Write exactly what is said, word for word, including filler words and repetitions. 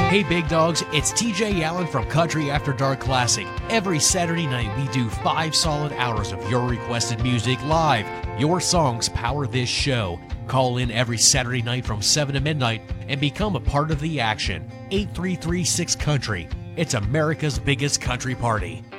Hey big dogs, it's T J Allen from Country After Dark Classic. Every Saturday night we do five solid hours of your requested music live. Your songs power this show. Call in every Saturday night from seven to midnight and become a part of the action. eight three three six Country. It's America's biggest country party.